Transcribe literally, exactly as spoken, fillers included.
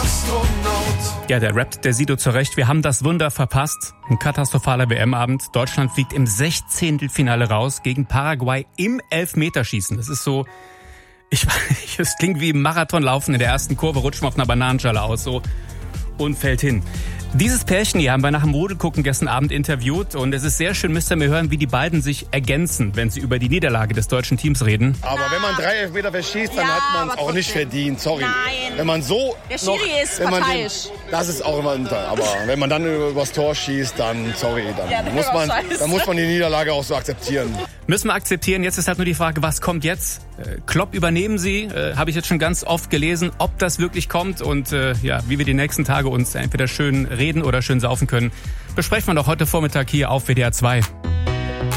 Astronaut. Ja, der rappt der Sido zurecht. Wir haben das Wunder verpasst. Ein katastrophaler W M-Abend. Deutschland fliegt im Sechzehntelfinale raus gegen Paraguay im Elfmeterschießen. Das ist so, ich weiß, es klingt wie im Marathonlaufen in der ersten Kurve, rutscht man auf einer Bananenschale aus, so, und fällt hin. Dieses Pärchen hier haben wir nach dem Modelgucken gestern Abend interviewt und es ist sehr schön, müsst ihr mir hören, wie die beiden sich ergänzen, wenn sie über die Niederlage des deutschen Teams reden. Aber wenn man drei Elfmeter verschießt, dann Ja, hat man es aber auch nicht trotzdem. verdient, sorry. Nein. Wenn man so Der noch, Schiri ist wenn man den, parteiisch. das ist auch immer unter. Aber wenn man dann übers Tor schießt, dann sorry, dann Ja, das muss war man, scheiße. dann muss man die Niederlage auch so akzeptieren. Müssen wir akzeptieren. Jetzt ist halt nur die Frage, was kommt jetzt? Äh, Klopp übernehmen sie, äh, habe ich jetzt schon ganz oft gelesen, ob das wirklich kommt und äh, ja, wie wir die nächsten Tage uns entweder schön reden oder schön saufen können, besprechen wir doch heute Vormittag hier auf W D R zwei.